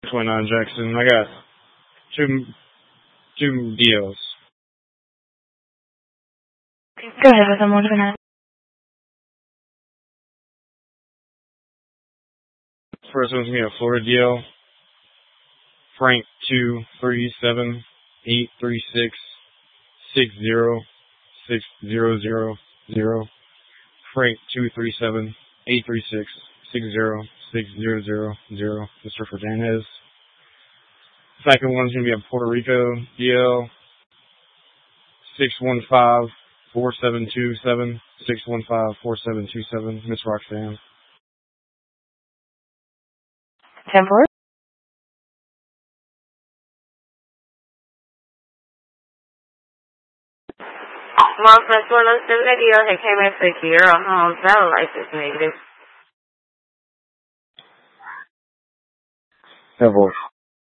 29 Jackson. I got two deals. Go ahead with them. What's going on? First one's gonna be a Florida deal. Frank 237-836-606-000. Frank 237-836-606-000. Mr. Fernandez. Second one's gonna be a Puerto Rico deal. 615-4727. 615-4727. Miss Roxanne. 10-4. Well, that's one of the videos that came in for Zero Home Satellite is negative. 10-4.